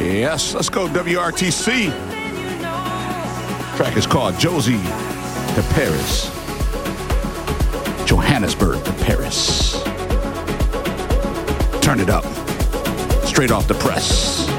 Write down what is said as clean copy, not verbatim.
Yes, let's go WRTC. Track is called Josie to Paris. Johannesburg to Paris. Turn it up. Straight off the press.